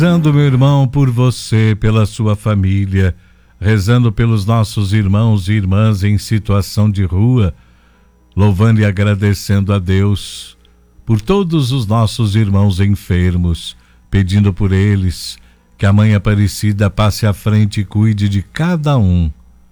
Rezando, meu irmão, por você, pela sua família, rezando pelos nossos irmãos e irmãs em situação de rua, louvando e agradecendo a Deus por todos os nossos irmãos enfermos, pedindo por eles que a Mãe Aparecida passe à frente e cuide de cada um.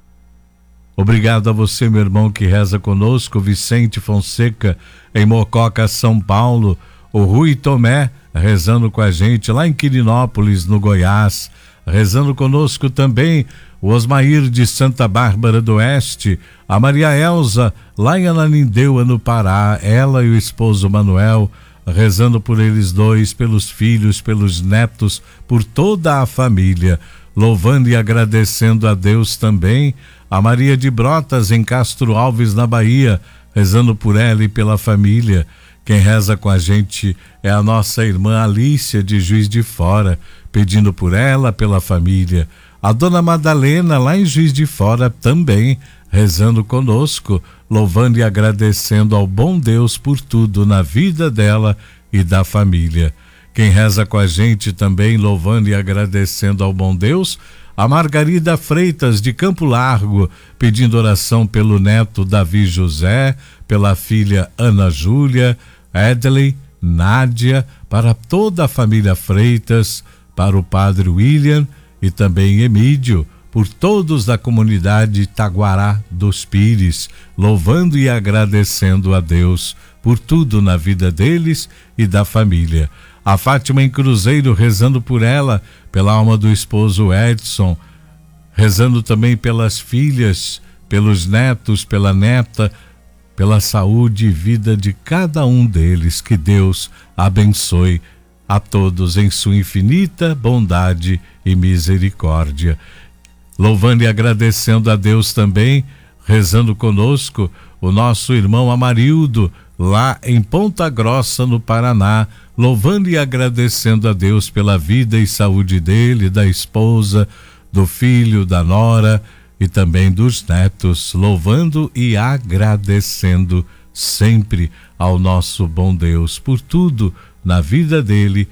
Obrigado a você, meu irmão, que reza conosco, Vicente Fonseca, em Mococa, São Paulo, o Rui Tomé, rezando com a gente lá em Quirinópolis, no Goiás, rezando conosco também o Osmair de Santa Bárbara do Oeste, a Maria Elza, lá em Ananindeua, no Pará, ela e o esposo Manuel, rezando por eles dois, pelos filhos, pelos netos, por toda a família, louvando e agradecendo a Deus também, a Maria de Brotas, em Castro Alves, na Bahia, rezando por ela e pela família. Quem reza com a gente é a nossa irmã Alícia, de Juiz de Fora, pedindo por ela, pela família. A dona Madalena, lá em Juiz de Fora, também rezando conosco, louvando e agradecendo ao bom Deus por tudo na vida dela e da família. Quem reza com a gente também, louvando e agradecendo ao bom Deus, a Margarida Freitas, de Campo Largo, pedindo oração pelo neto Davi José, pela filha Ana Júlia, Edley, Nádia, para toda a família Freitas, para o padre William e também Emídio, por todos da comunidade Taguará dos Pires, louvando e agradecendo a Deus por tudo na vida deles e da família. A Fátima em Cruzeiro, rezando por ela, pela alma do esposo Edson, rezando também pelas filhas, pelos netos, pela neta, pela saúde e vida de cada um deles. Que Deus abençoe a todos em sua infinita bondade e misericórdia. Louvando e agradecendo a Deus também, rezando conosco, o nosso irmão Amarildo, lá em Ponta Grossa, no Paraná, louvando e agradecendo a Deus pela vida e saúde dele, da esposa, do filho, da nora e também dos netos, louvando e agradecendo sempre ao nosso bom Deus por tudo na vida dele